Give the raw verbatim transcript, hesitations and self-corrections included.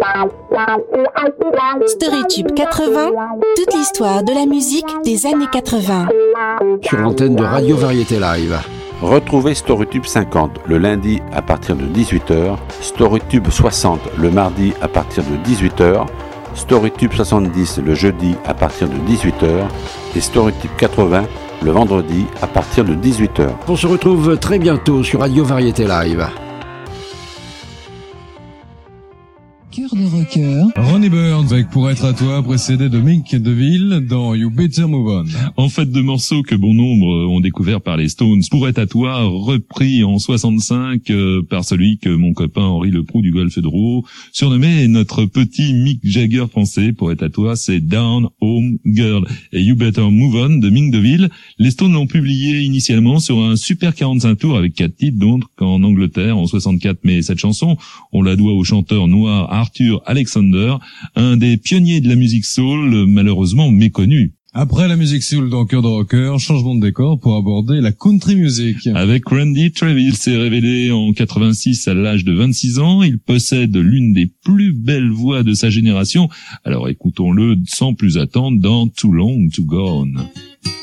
Storytube quatre-vingts, toute l'histoire de la musique des années quatre-vingts. Sur l'antenne de Radio Variété Live. Retrouvez Storytube cinquante le lundi à partir de dix-huit heures, Storytube soixante le mardi à partir de dix-huit heures, Storytube soixante-dix le jeudi à partir de dix-huit heures et Storytube quatre-vingts le vendredi à partir de dix-huit heures. On se retrouve très bientôt sur Radio Variété Live. Cœur de rocker. Ronnie Burns avec Pour être à toi, précédé de Mick DeVille dans You Better Move On. En fait, de morceaux que bon nombre ont découvert par les Stones. Pour être à toi, repris en soixante-cinq euh, par celui que mon copain Henri Leproux du Golfe de Roux surnommé notre petit Mick Jagger français. Pour être à toi, c'est Down Home Girl et You Better Move On de Mick DeVille. Les Stones l'ont publié initialement sur un super quarante-cinq tours avec quatre titres, donc en Angleterre en soixante-quatre. Mais cette chanson, on la doit au chanteur noir Arthur Alexander, un des pionniers de la musique soul, malheureusement méconnu. Après la musique soul dans Cœur de rocker, changement de décor pour aborder la country music. Avec Randy Travis, s'est révélé en quatre-vingt-six à l'âge de vingt-six ans. Il possède l'une des plus belles voix de sa génération. Alors écoutons-le sans plus attendre dans Too Long to Gone.